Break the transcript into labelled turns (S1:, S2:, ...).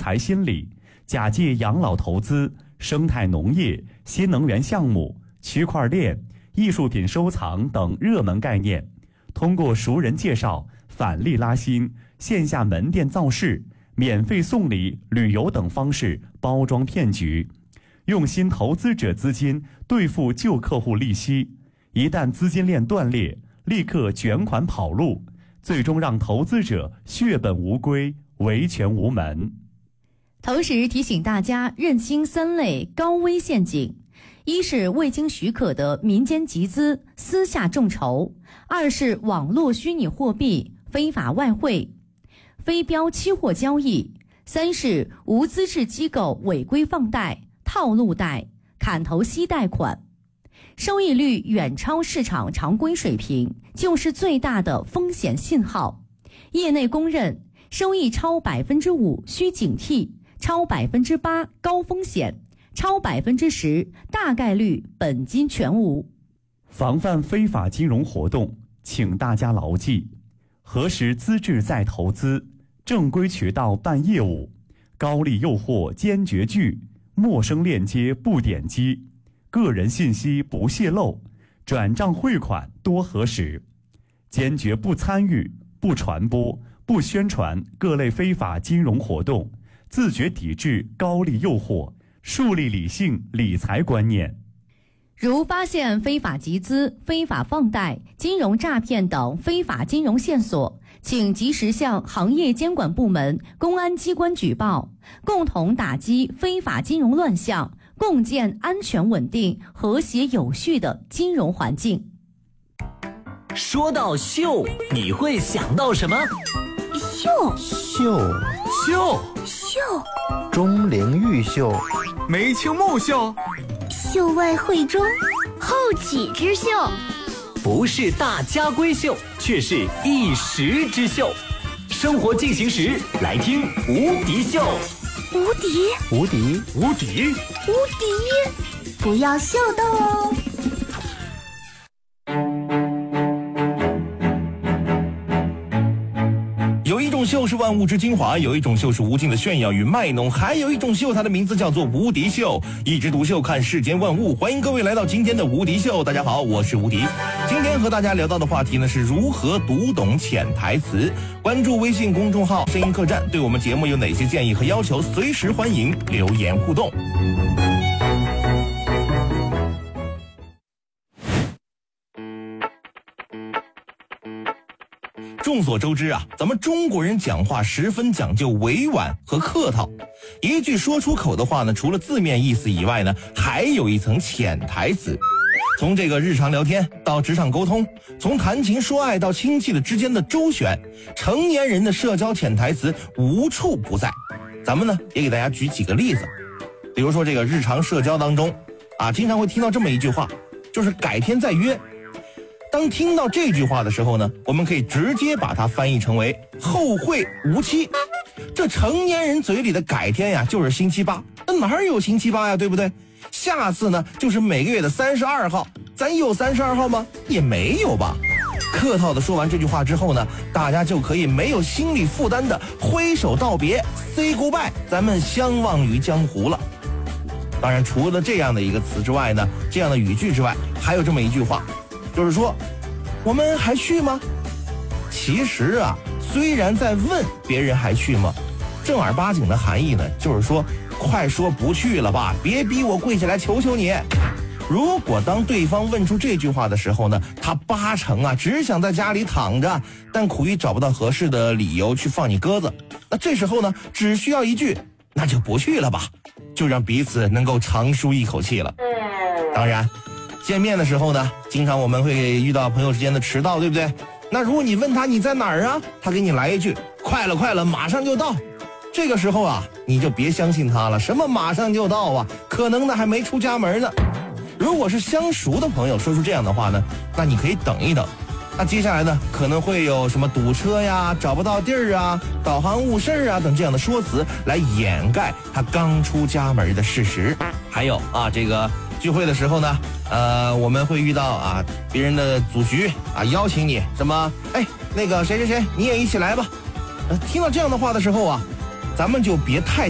S1: 财新理，假借养老投资、生态农业、新能源项目、区块链、艺术品收藏等热门概念，通过熟人介绍、返利拉新、线下门店造势、免费送礼、旅游等方式包装骗局，用新投资者资金兑付旧客户利息，一旦资金链断裂，立刻卷款跑路，最终让投资者血本无归，维权无门。
S2: 同时提醒大家认清3类高危陷阱：一是未经许可的民间集资、私下众筹；二是网络虚拟货币、非法外汇、非标期货交易；三是无资质机构违规放贷、套路贷、砍头息贷款。收益率远超市场常规水平，就是最大的风险信号。业内公认，收益超 5% 需警惕，超 8% 高风险，超 10% 大概率本金全无。
S1: 防范非法金融活动，请大家牢记：核实资质再投资，正规渠道办业务，高利诱惑坚决拒，陌生链接不点击，个人信息不泄露，转账汇款多核实，坚决不参与、不传播、不宣传各类非法金融活动，自觉抵制高利诱惑，树立理性理财观念。
S2: 如发现非法集资、非法放贷、金融诈骗等非法金融线索，请及时向行业监管部门、公安机关举报，共同打击非法金融乱象，共建安全稳定、和谐有序的金融环境。
S3: 说到秀，你会想到什么？
S4: 秀，钟灵毓秀，
S5: 梅清木秀，
S6: 秀外慧中，后起之秀。
S3: 不是大家闺秀，却是一时之秀。生活进行时，来听无敌秀。
S6: 无敌，不要秀逗哦。
S7: 有一种秀是万物之精华，有一种秀是无尽的炫耀与卖弄，还有一种秀，它的名字叫做无敌秀。一枝独秀，看世间万物。欢迎各位来到今天的无敌秀。大家好，我是无敌。今天和大家聊到的话题呢，是如何读懂潜台词。关注微信公众号声音客栈，对我们节目有哪些建议和要求，随时欢迎留言互动。众所周知啊，咱们中国人讲话十分讲究委婉和客套，一句说出口的话呢，除了字面意思以外呢，还有一层潜台词。从这个日常聊天到职场沟通，从谈情说爱到亲戚的之间的周旋，成年人的社交潜台词无处不在。咱们呢也给大家举几个例子，比如说这个日常社交当中啊，经常会听到这么一句话，就是改天再约。当听到这句话的时候呢，我们可以直接把它翻译成为后会无期。这成年人嘴里的改天呀，就是星期八，那哪有星期八呀，对不对？下次呢就是每个月的32号，咱有32号吗？也没有吧。客套的说完这句话之后呢，大家就可以没有心理负担的挥手道别 say goodbye， 咱们相忘于江湖了。当然除了这样的一个词之外呢，这样的语句之外，还有这么一句话，就是说我们还去吗？其实啊，虽然在问别人还去吗，正儿八经的含义呢，就是说快说不去了吧，别逼我跪下来求求你。如果当对方问出这句话的时候呢，他80%啊只想在家里躺着，但苦于找不到合适的理由去放你鸽子，那这时候呢，只需要一句那就不去了吧，就让彼此能够长舒一口气了。当然见面的时候呢，经常我们会遇到朋友之间的迟到，对不对？那如果你问他你在哪儿啊，他给你来一句快了马上就到，这个时候啊，你就别相信他了，什么马上就到啊，可能呢还没出家门呢。如果是相熟的朋友说出这样的话呢，那你可以等一等，那接下来呢可能会有什么堵车呀、找不到地儿啊、导航误事啊等这样的说辞来掩盖他刚出家门的事实。还有啊，这个聚会的时候呢，我们会遇到啊别人的组局啊邀请你什么，哎，那个谁你也一起来吧。听到这样的话的时候啊，咱们就别太